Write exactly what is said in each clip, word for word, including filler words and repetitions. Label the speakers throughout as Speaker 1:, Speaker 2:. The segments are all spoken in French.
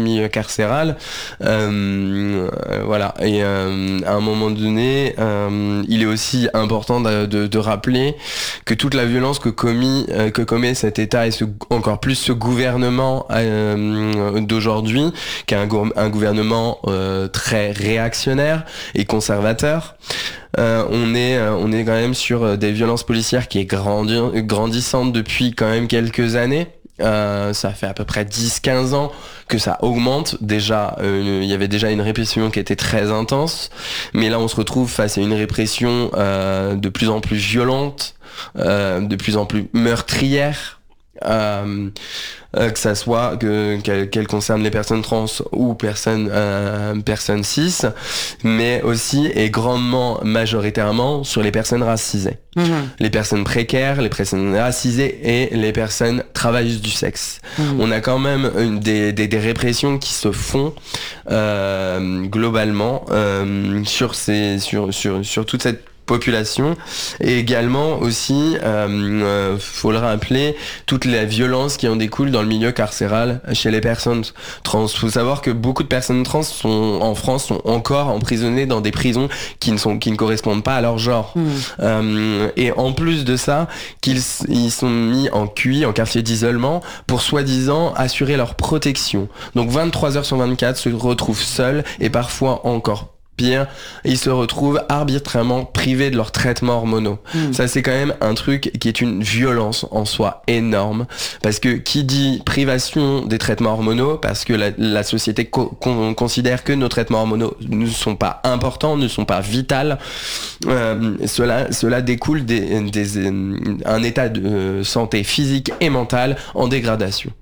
Speaker 1: milieu carcéral, euh, euh, voilà. Et euh, à un moment donné, euh, il est aussi important de, de, de rappeler que toute la violence que commis, euh, que commet cet État et ce, encore plus ce gouvernement euh, d'aujourd'hui, qui est un, un gouvernement euh, très réactionnaire et conservateur. Euh, on est euh, on est quand même sur des violences policières qui est grandi- grandissante depuis quand même quelques années. Euh, ça fait à peu près dix à quinze ans que ça augmente. Déjà, euh, il y avait déjà une répression qui était très intense, mais là on se retrouve face à une répression euh, de plus en plus violente, euh, de plus en plus meurtrière. Euh, euh, que ça soit que, qu'elle, qu'elle concerne les personnes trans ou personnes euh, personnes cis, mais aussi et grandement majoritairement sur les personnes racisées, mmh. les personnes précaires, les personnes racisées et les personnes travailleuses du sexe. Mmh. On a quand même une, des, des, des répressions qui se font euh, globalement euh, sur ces sur sur sur toute cette population, et également aussi, euh, euh, faut le rappeler, toute la violence qui en découle dans le milieu carcéral chez les personnes trans. Faut savoir que beaucoup de personnes trans sont, en France, sont encore emprisonnées dans des prisons qui ne sont, qui ne correspondent pas à leur genre. Mmh. Euh, et en plus de ça, qu'ils ils sont mis en Q I, en quartier d'isolement, pour soi-disant assurer leur protection. Donc vingt-trois heures sur vingt-quatre, se retrouvent seuls et parfois encore pire, ils se retrouvent arbitrairement privés de leurs traitements hormonaux. Mmh. Ça, c'est quand même un truc qui est une violence en soi énorme, parce que qui dit privation des traitements hormonaux, parce que la, la société co- con- considère que nos traitements hormonaux ne sont pas importants, ne sont pas vitaux, euh, cela, cela découle des, des, un état de santé physique et mentale en dégradation.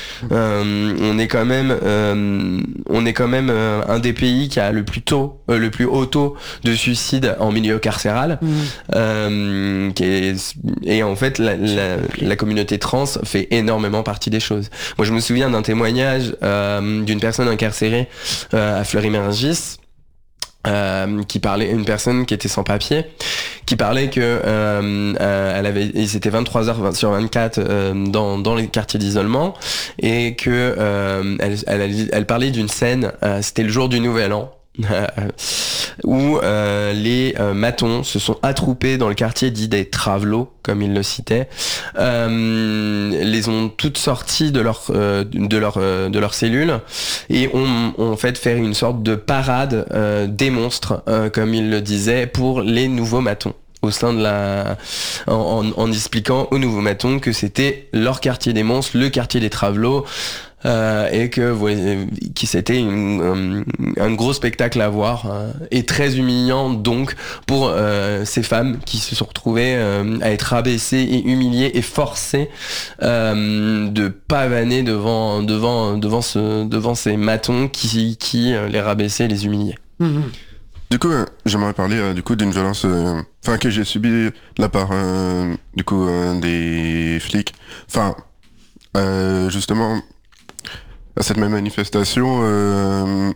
Speaker 1: Euh, on est quand même, euh, on est quand même euh, un des pays qui a le plus tôt, euh, le plus haut taux de suicide en milieu carcéral. Mmh. Euh, qui est, et en fait, la, la, la communauté trans fait énormément partie des choses. Moi, je me souviens d'un témoignage euh, d'une personne incarcérée euh, à Fleury-Mérogis. Euh, qui parlait, une personne qui était sans papier, qui parlait que euh, euh, elle avait, ils étaient vingt-trois heures sur vingt-quatre euh, dans dans les quartiers d'isolement, et que euh, elle, elle elle parlait d'une scène, euh, c'était le jour du Nouvel An. où euh, les euh, matons se sont attroupés dans le quartier dit des Travelots, comme ils le citaient, euh, les ont toutes sorties de leur euh, de leur euh, de leur cellule et ont, ont en fait fait une sorte de parade euh, des monstres, euh, comme ils le disaient, pour les nouveaux matons, au sein de la, en, en, en expliquant aux nouveaux matons que c'était leur quartier des monstres, le quartier des Travelots. Euh, et que ouais, qui c'était une, un, un gros spectacle à voir, euh, et très humiliant donc pour euh, ces femmes qui se sont retrouvées euh, à être rabaissées et humiliées et forcées euh, de pavaner devant devant devant ce devant ces matons qui qui euh, les rabaissaient et les humiliaient.
Speaker 2: Mmh. Du coup, euh, j'aimerais parler euh, du coup d'une violence, enfin euh, que j'ai subie de la part euh, du coup euh, des flics. Enfin, euh, justement. À cette même manifestation, euh,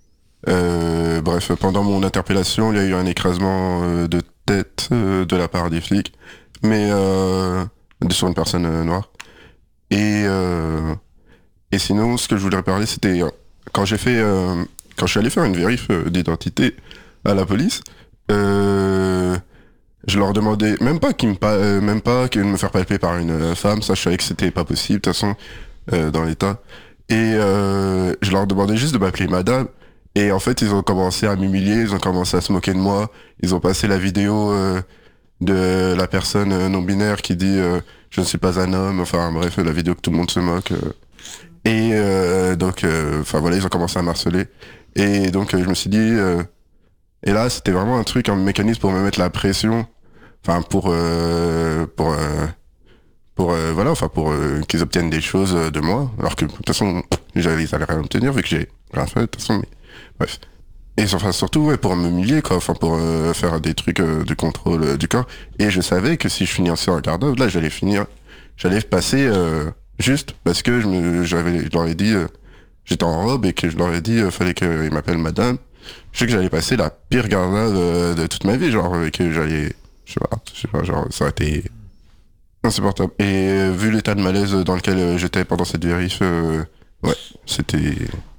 Speaker 2: euh, bref, pendant mon interpellation, il y a eu un écrasement euh, de tête euh, de la part des flics, mais euh, sur une personne euh, noire. Et euh, et sinon, ce que je voudrais parler, c'était quand j'ai fait, euh, quand je suis allé faire une vérif euh, d'identité à la police, euh, je leur demandais même pas qu'ils me pa- euh, même pas qu'ils me faire palper par une euh, femme, ça je savais que c'était pas possible de toute façon euh, dans l'état. Et euh, je leur demandais juste de m'appeler madame. Et en fait, ils ont commencé à m'humilier, ils ont commencé à se moquer de moi. Ils ont passé la vidéo euh, de la personne euh, non-binaire qui dit euh, « je ne suis pas un homme ». Enfin bref, la vidéo que tout le monde se moque. Euh. Et euh, donc, enfin euh, voilà, ils ont commencé à m'harceler. Et donc, euh, je me suis dit... Euh, et là, c'était vraiment un truc, un mécanisme pour me mettre la pression. Enfin, pour... Euh, pour euh, pour euh, voilà enfin pour euh, qu'ils obtiennent des choses de moi, alors que de toute façon j'allais ils allaient rien obtenir vu que j'ai rien fait de toute façon, mais bref. Et enfin surtout ouais, pour m'humilier quoi, enfin pour euh, faire des trucs euh, de contrôle euh, du corps. Et je savais que si je finissais en garde à vue, là j'allais finir j'allais passer euh, juste parce que je me j'avais je leur ai dit euh, j'étais en robe et que je leur ai dit euh, fallait qu'ils m'appellent madame. Je sais que j'allais passer la pire garde à vue de, de toute ma vie, genre et que j'allais je sais pas je sais pas genre ça aurait été insupportable. Et euh, vu l'état de malaise dans lequel euh, j'étais pendant cette vérif, euh, ouais, c'était...